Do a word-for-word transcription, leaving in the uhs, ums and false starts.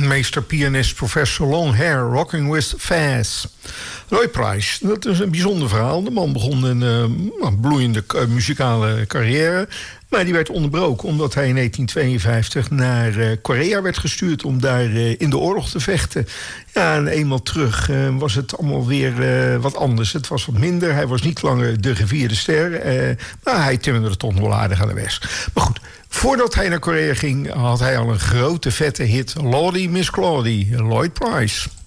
meester, pianist, professor Longhair, Rocking with Faz. Lloyd Price, dat is een bijzonder verhaal. De man begon een uh, bloeiende uh, muzikale carrière. Maar die werd onderbroken omdat hij in negentien tweeënvijftig naar uh, Korea werd gestuurd om daar uh, in de oorlog te vechten. Ja, en eenmaal terug uh, was het allemaal weer uh, wat anders. Het was wat minder. Hij was niet langer de gevierde ster. Uh, maar hij timmerde toch nog wel aardig aan de weg. Maar goed, voordat hij naar Korea ging, had hij al een grote vette hit. Lordy Miss Claudie, Lloyd Price.